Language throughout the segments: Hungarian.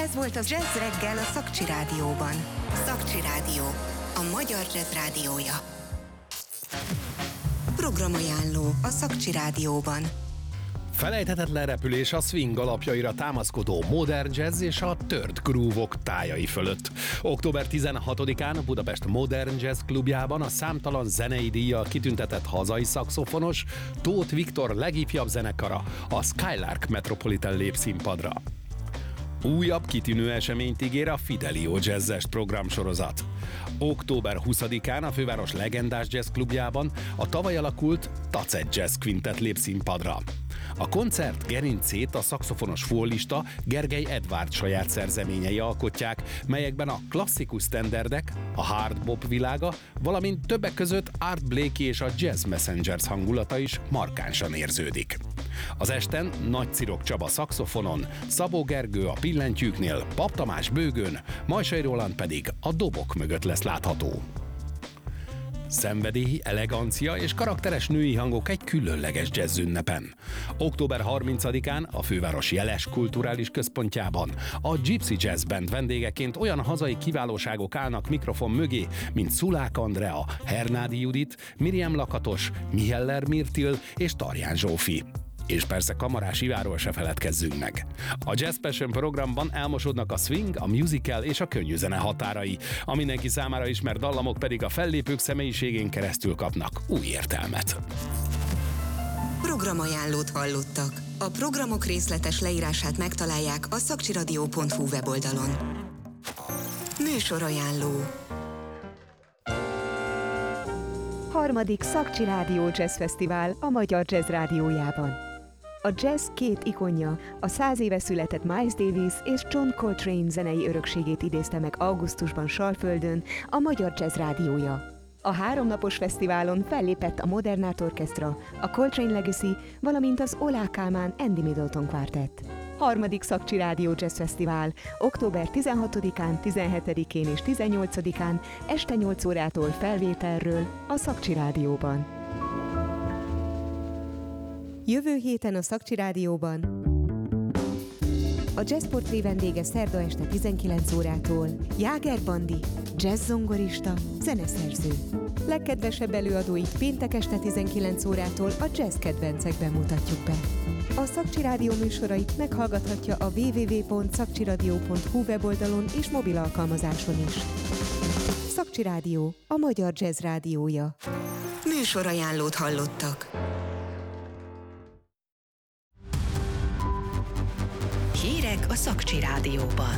Ez volt az Jazz Reggel a Szakcsi Rádióban. Szakcsi Rádió, a magyar jazz rádiója. Programajánló a Szakcsi Rádióban. Felejthetetlen repülés a swing alapjaira támaszkodó modern jazz és a third groove-ok tájai fölött. Október 16-án a Budapest Modern Jazz Klubjában a számtalan zenei díjjal kitüntetett hazai szaxofonos Tóth Viktor legifjabb zenekara, a Skylark Metropolitan lép színpadra. Újabb kitűnő eseményt ígér a Fidelio Jazzes programsorozat. Október 20-án a főváros legendás jazz klubjában a tavaly alakult Tacet Jazz Quintet lép színpadra. A koncert gerincét a szaxofonos fullista Gergely Edvárd saját szerzeményei alkotják, melyekben a klasszikus sztenderdek, a hard bop világa, valamint többek között Art Blakey és a Jazz Messengers hangulata is markánsan érződik. Az esten Nagy Cirok Csaba szaxofonon, Szabó Gergő a pillentyűknél, Pap Tamás bőgön, Majsai Roland pedig a dobok mögött lesz látható. Szenvedély, elegancia és karakteres női hangok egy különleges jazz ünnepen. Október 30-án a főváros jeles kulturális központjában a Gypsy Jazz Band vendégeként olyan hazai kiválóságok állnak mikrofon mögé, mint Szulák Andrea, Hernádi Judit, Miriam Lakatos, Miheller Mirtil és Tarján Zsófi. És persze Kamarás Iváról se feledkezzünk meg. A Jazz Passion programban elmosodnak a swing, a musical és a könnyű zene határai. A mindenki számára ismert dallamok pedig a fellépők személyiségén keresztül kapnak új értelmet. Programajánlót hallottak. A programok részletes leírását megtalálják a szakcsiradio.hu weboldalon. Műsorajánló. Harmadik Szakcsi Rádió Jazz Fesztivál a Magyar Jazz Rádiójában. A jazz két ikonja, a 100 éve született Miles Davis és John Coltrane zenei örökségét idézte meg augusztusban Salföldön a Magyar Jazz Rádiója. A 3 napos fesztiválon fellépett a Modern Art Orchestra, a Coltrane Legacy, valamint az Oláh Kálmán Andy Middleton Quartet. Harmadik Szakcsi Rádió Jazz Fesztivál október 16-án, 17-én és 18-án este 8 órától felvételről a Szakcsi Rádióban. Jövő héten a Szakcsi Rádióban a Jazz Portré vendége szerda este 19 órától Jáger Bandi, jazz zongorista, zeneszerző. Legkedvesebb előadóit péntek este 19 órától a jazz kedvencekben mutatjuk be. A Szakcsi Rádió műsorait meghallgathatja a www.szakcsiradio.hu weboldalon és mobil alkalmazáson is. Szakcsi Rádió, a magyar jazz rádiója. Műsorajánlót hallottak. Hírek a Szakcsi Rádióban.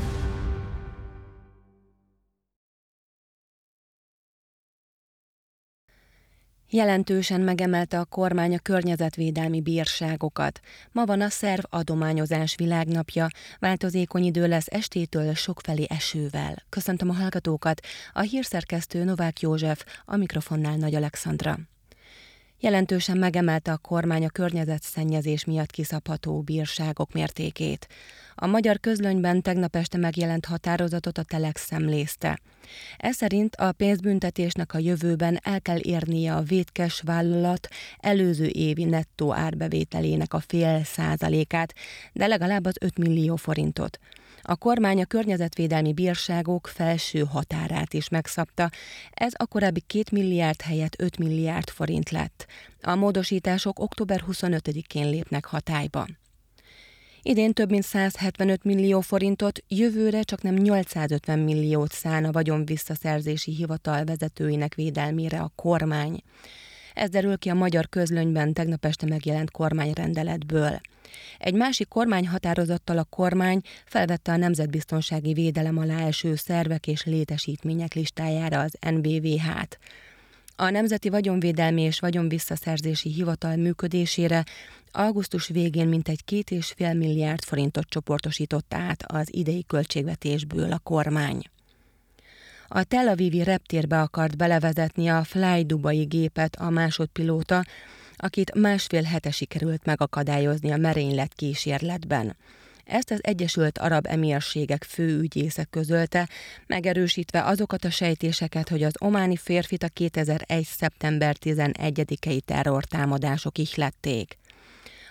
Jelentősen megemelte a kormány a környezetvédelmi bírságokat. Ma van a szerv adományozás világnapja, változékony idő lesz estétől sokfelé esővel. Köszöntöm a hallgatókat, a hírszerkesztő Novák József, a mikrofonnál Nagy Alexandra. Jelentősen megemelte a kormány a környezetszennyezés miatt kiszabható bírságok mértékét. A Magyar Közlönyben tegnap este megjelent határozatot a Telex szemlézte. Ez szerint a pénzbüntetésnek a jövőben el kell érnie a vétkes vállalat előző évi nettó árbevételének a 0,5%-át, de legalább az 5 millió forintot. A kormány a környezetvédelmi bírságok felső határát is megszabta, ez a korábbi 2 milliárd helyett 5 milliárd forint lett. A módosítások október 25-én lépnek hatályba. Idén több mint 175 millió forintot, jövőre csaknem 850 milliót szán a vagyonvisszaszerzési hivatal vezetőinek védelmére a kormány. Ez derül ki a Magyar Közlönyben tegnap este megjelent kormányrendeletből. Egy másik kormányhatározattal a kormány felvette a nemzetbiztonsági védelem alá eső szervek és létesítmények listájára az NVVH-t. A Nemzeti Vagyonvédelmi és Vagyonvisszaszerzési Hivatal működésére augusztus végén mintegy 2,5 milliárd forintot csoportosított át az idei költségvetésből a kormány. A Tel Avivi reptérbe akart belevezetni a Fly Dubai gépet a másodpilóta, akit 1,5 hete sikerült megakadályozni a merénylet kísérletben. Ezt az Egyesült Arab Emírségek főügyésze közölte, megerősítve azokat a sejtéseket, hogy az ománi férfit a 2001. szeptember 11-i terrortámadások ihlették.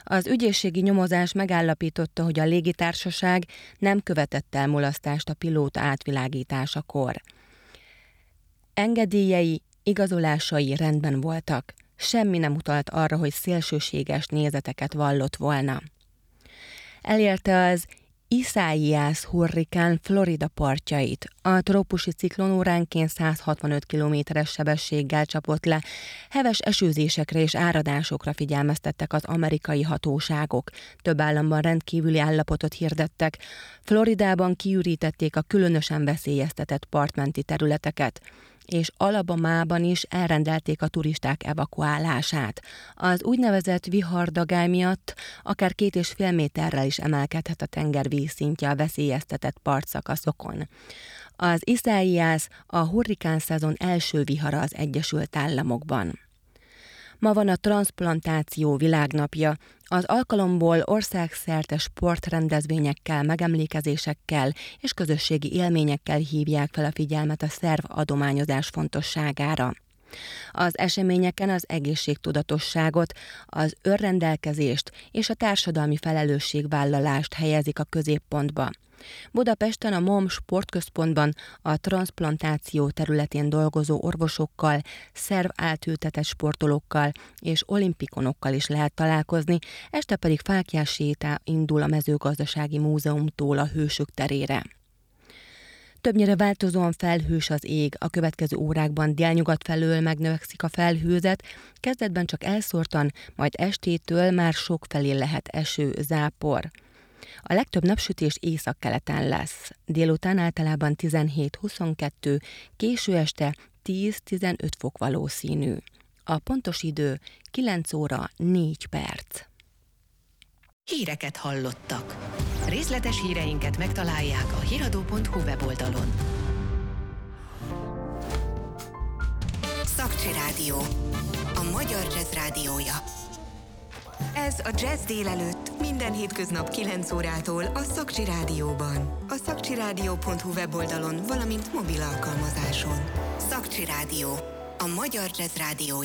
Az ügyészségi nyomozás megállapította, hogy a légitársaság nem követett el mulasztást a pilóta átvilágításakor. Engedélyei, igazolásai rendben voltak. Semmi nem utalt arra, hogy szélsőséges nézeteket vallott volna. Elérte az Isaias hurrikán Florida partjait. A trópusi ciklon óránként 165 km/s sebességgel csapott le. Heves esőzésekre és áradásokra figyelmeztettek az amerikai hatóságok. Több államban rendkívüli állapotot hirdettek. Floridában kiürítették a különösen veszélyeztetett partmenti területeket, és Alabamában is elrendelték a turisták evakuálását. Az úgynevezett vihardagály miatt akár 2,5 méterrel is emelkedhet a tenger vízszintje a veszélyeztetett partszakaszokon. Az Isaias a hurrikán szezon első vihara az Egyesült Államokban. Ma van a transzplantáció világnapja. Az alkalomból országszerte sportrendezvényekkel, megemlékezésekkel és közösségi élményekkel hívják fel a figyelmet a szervadományozás fontosságára. Az eseményeken az egészségtudatosságot, az önrendelkezést és a társadalmi felelősségvállalást helyezik a középpontba. Budapesten a MOM sportközpontban a transzplantáció területén dolgozó orvosokkal, szervátültetett sportolókkal és olimpikonokkal is lehet találkozni, este pedig fáklyás séta indul a Mezőgazdasági Múzeumtól a Hősök terére. Többnyire változóan felhős az ég, a következő órákban délnyugat felől megnövekszik a felhőzet, kezdetben csak elszórtan, majd estétől már sokfelé lehet eső, zápor. A legtöbb napsütés északkeleten lesz. Délután általában 17-22, késő este 10-15 fok valószínű. A pontos idő 9 óra 4 perc. Híreket hallottak. Részletes híreinket megtalálják a hiradó.hu weboldalon. Szakcsi Rádió, a magyar jazz rádiója. Ez a Jazz délelőtt minden hétköznap 9 órától a Szakcsi Rádióban. A szakcsirádió.hu weboldalon, valamint mobil alkalmazáson. Szakcsi Rádió, a magyar jazz rádiója.